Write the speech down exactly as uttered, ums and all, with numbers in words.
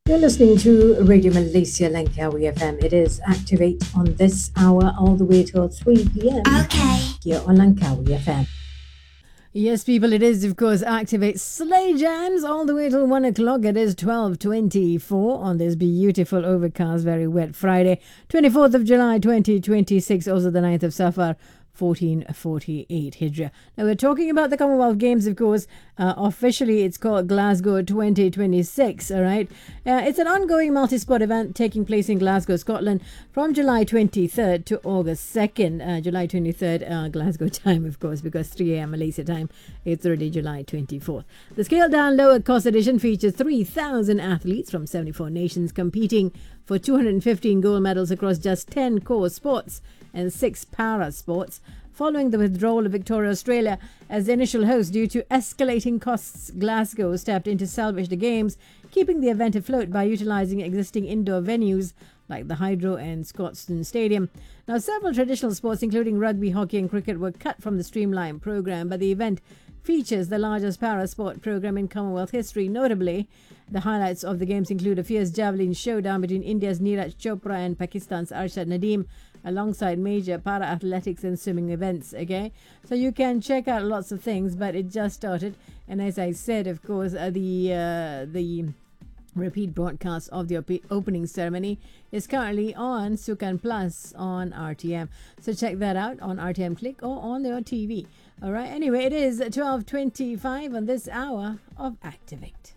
You're listening to Radio Malaysia Langkawi F M. It is Activate on this hour all the way till three p m. Okay. Here on Langkawi F M. Yes, people, it is, of course, Activate Slay Jams all the way till one o'clock. It is twelve twenty-four on this beautiful, overcast, very wet Friday, twenty-fourth of July, twenty twenty-six, also the ninth of Safar, fourteen forty-eight Hijra. Now, we're talking about the Commonwealth Games, of course. Uh, officially, it's called Glasgow twenty twenty-six, all right? Uh, it's an ongoing multi-sport event taking place in Glasgow, Scotland from July twenty-third to August second. Uh, July twenty-third, uh, Glasgow time, of course, because three a m Malaysia time. It's already July twenty-fourth. The scaled-down lower-cost edition features three thousand athletes from seventy-four nations competing for two hundred fifteen gold medals across just ten core sports and six para sports. Following the withdrawal of Victoria, Australia as the initial host due to escalating costs, Glasgow stepped in to salvage the Games, keeping the event afloat by utilising existing indoor venues like the Hydro and Scotstoun Stadium. Now, several traditional sports, including rugby, hockey and cricket, were cut from the streamlined programme, but the event features the largest para-sport programme in Commonwealth history. Notably, the highlights of the Games include a fierce javelin showdown between India's Neeraj Chopra and Pakistan's Arshad Nadeem, alongside major para-athletics and swimming events, okay? So you can check out lots of things, but it just started. And as I said, of course, uh, the uh, the repeat broadcast of the op- opening ceremony is currently on Sukan Plus on R T M. So check that out on R T M Click or on your T V. All right, anyway, it is twelve twenty-five on this hour of Activate.